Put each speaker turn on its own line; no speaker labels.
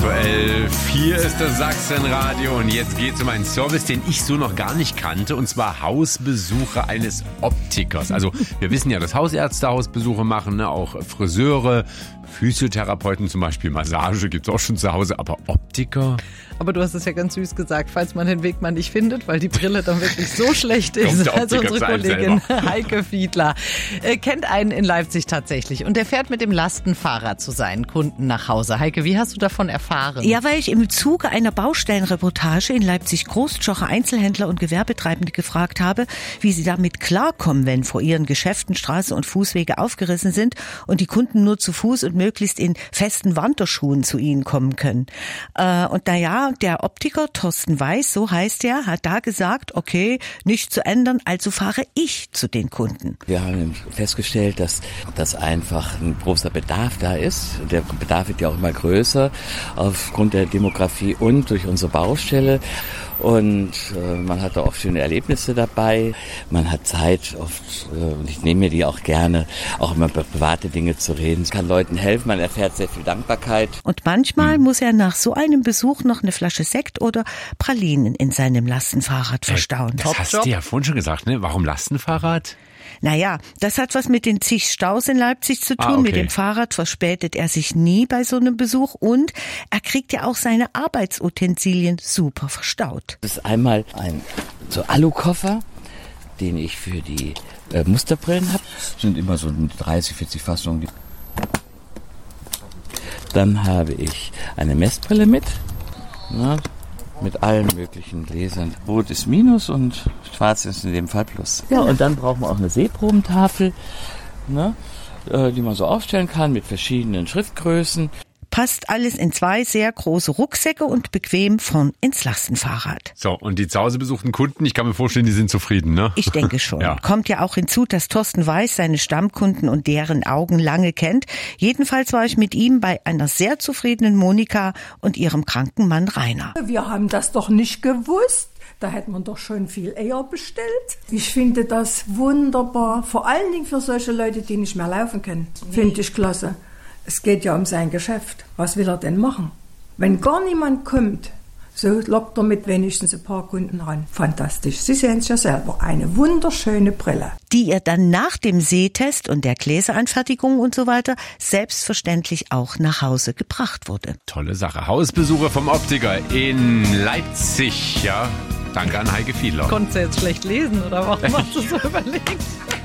8:11 Hier ist das Sachsenradio und jetzt geht es um einen Service, den ich so noch gar nicht kannte, und zwar Hausbesuche eines Optikers. Also wir wissen ja, dass Hausärzte Hausbesuche machen, ne? Auch Friseure, Physiotherapeuten zum Beispiel, Massage gibt es auch schon zu Hause, aber Optiker?
Aber du hast es ja ganz süß gesagt, falls man den Weg mal nicht findet, weil die Brille dann wirklich so schlecht ist. Also unsere Kollegin Heike Fiedler kennt einen in Leipzig tatsächlich und der fährt mit dem Lastenfahrrad zu seinen Kunden nach Hause. Heike, wie hast du davon erfahren?
Ja, weil ich im Zuge einer Baustellenreportage in Leipzig-Großschocher Einzelhändler und Gewerbetreibende gefragt habe, wie sie damit klarkommen, wenn vor ihren Geschäften Straßen und Fußwege aufgerissen sind und die Kunden nur zu Fuß und möglichst in festen Wanderschuhen zu ihnen kommen können. Und der Optiker Thorsten Weiß, so heißt er, hat da gesagt, okay, nichts zu ändern, also fahre ich zu den Kunden.
Wir haben festgestellt, dass einfach ein großer Bedarf da ist. Der Bedarf wird ja auch immer größer aufgrund der Demografie und durch unsere Baustelle. Und man hat da oft schöne Erlebnisse dabei. Man hat Zeit, oft, und ich nehme mir die auch gerne, auch immer über private Dinge zu reden. Es kann Leuten helfen, man erfährt sehr viel Dankbarkeit.
Und manchmal muss er nach so einem Besuch noch eine Flasche Sekt oder Pralinen in seinem Lastenfahrrad verstauen.
Das hast du ja vorhin schon gesagt, ne? Warum Lastenfahrrad?
Naja, das hat was mit den zig Staus in Leipzig zu tun.
Okay.
Mit dem Fahrrad verspätet er sich nie bei so einem Besuch und er kriegt ja auch seine Arbeitsutensilien super verstaut.
Das ist einmal ein so Alukoffer, den ich für die Musterbrillen habe. Das sind immer so 30, 40 Fassungen. Dann habe ich eine Messbrille mit. Mit allen möglichen Gläsern. Rot ist Minus und Schwarz ist in dem Fall Plus. Ja, und dann brauchen wir auch eine Sehprobentafel, die man so aufstellen kann mit verschiedenen Schriftgrößen.
Passt alles in 2 sehr große Rucksäcke und bequem vorn ins Lastenfahrrad.
So, und die zu Hause besuchten Kunden, ich kann mir vorstellen, die sind zufrieden, ne?
Ich denke schon.
Ja.
Kommt ja auch hinzu, dass Thorsten Weiß seine Stammkunden und deren Augen lange kennt. Jedenfalls war ich mit ihm bei einer sehr zufriedenen Monika und ihrem kranken Mann Rainer.
Wir haben das doch nicht gewusst. Da hätte man doch schon viel eher bestellt. Ich finde das wunderbar. Vor allen Dingen für solche Leute, die nicht mehr laufen können. Finde ich klasse. Es geht ja um sein Geschäft. Was will er denn machen? Wenn gar niemand kommt, so lockt er mit wenigstens ein paar Kunden ran. Fantastisch. Sie sehen es ja selber. Eine wunderschöne Brille.
Die ihr dann nach dem Sehtest und der Gläseranfertigung und so weiter selbstverständlich auch nach Hause gebracht wurde.
Tolle Sache. Hausbesuche vom Optiker in Leipzig, ja. Danke an Heike Fiedler.
Konntest du jetzt schlecht lesen oder warum hast du so überlegt?